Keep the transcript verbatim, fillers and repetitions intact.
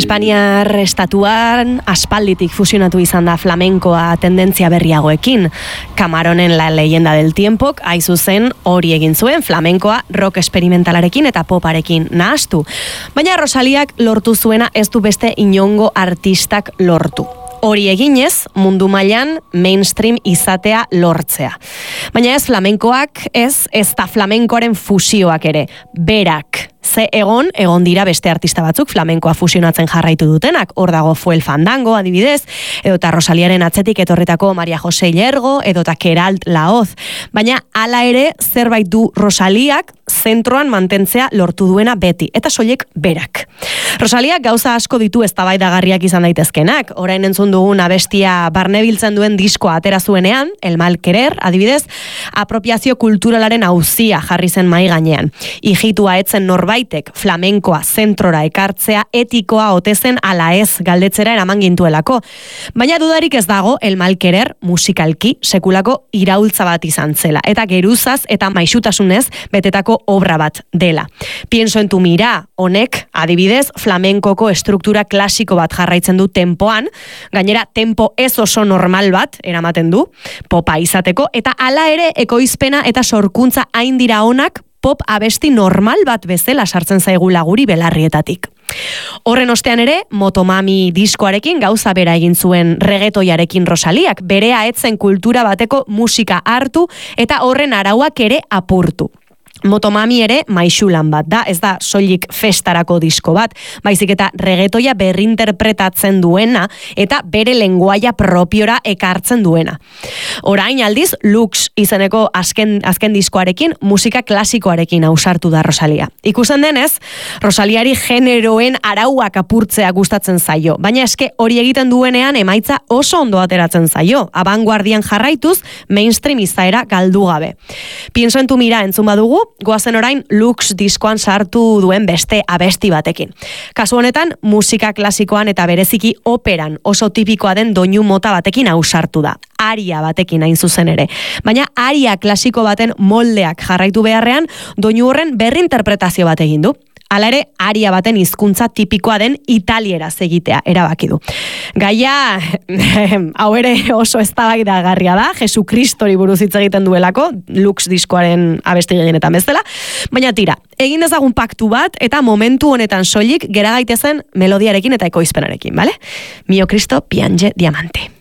Espainiar estatuan aspalditik fusionatu izan da flamenkoa tendentzia berriagoekin. Camaronen La leyenda del tiempok aizu zen hori egin zuen flamenkoa rock experimentalarekin eta poparekin nahastu. Baina Rosaliak lortu zuena ez du beste inongo artistak lortu. Hori eginez, mundu mailan mainstream izatea lortzea. Baina ez flamenkoak, ez, ez da flamenkoaren fusioak ere, berak. Ze egon, egon dira beste artista batzuk flamenkoa fusionatzen jarraitu dutenak, hor dago Fuel Fandango adibidez, edota Rosaliaren atzetik etorretako Maria Jose Llergo, edota Keralt Laoz. Baina hala ere, zerbait du Rosaliak zentroan mantentzea lortu duena beti, eta soilik berak. Rosaliak gauza asko ditu eztabaidagarriak izan daitezkenak, orain entzun dugun abestia barnebiltzen duen diskoa atera zuenean, El mal querer, adibidez, apropiazio kulturalaren auzia jarri zen mai gainean. Ijitua etzen norbaitek flamenkoa zentrora ekartzea etikoa ote zen ala ez galdetzera eraman gintuelako. Baina dudarik ez dago El mal querer musikalki sekulako iraultza bat izan zela, eta geruzaz eta maisutasunez betetako obra bat dela. Pienso en tu mira, honek, adibidez, flamenkoko estruktura klasiko bat jarraitzen du tempoan, gainera tempo ez oso normal bat eramaten du, popa izateko, eta hala ere ekoizpena eta sorkuntza hain dira onak pop abesti normal bat bezala sartzen zaigula guri belarrietatik. Horren ostean ere, Motomami diskoarekin gauza bera egin zuen reggaetoiarekin Rosaliak, berea etzen kultura bateko musika hartu eta horren arauak ere apurtu. Motomami ere maixulan bat da, ez da soilik festarako disko bat, baizik eta reggaetoia berrinterpretatzen duena eta bere lenguaia propiora ekartzen duena. Orain aldiz, Lux izeneko azken, azken diskoarekin musika klasikoarekin ausartu da Rosalia. Ikusten denez, Rosaliari generoen arauak apurtzea gustatzen zaio, baina eske hori egiten duenean emaitza oso ondo ateratzen zaio, abanguardian jarraituz mainstream izaera galdu gabe. Pienso en tu mira entzun badugu, goazen orain Lux diskoan sartu duen beste abesti batekin. Kasu honetan, musika klasikoan eta bereziki operan oso tipikoa den doinu mota batekin ausartu da. Aria batekin hain zuzen ere. Baina aria klasiko baten moldeak jarraitu beharrean, doinu horren berrinterpretazio bat egin du. Hala ere, aria baten hizkuntza tipikoa den italieraz egitea erabaki du. Gaia, hau ere oso eztabaidagarria da, Jesukristori buruz hitz egiten duelako, Lux diskoaren abesti gehienetan bezala, baina tira, egin dezagun paktu bat eta momentu honetan soilik gera gaitezen melodiarekin eta ekoizpenarekin, bale? Mio Cristo piange diamante.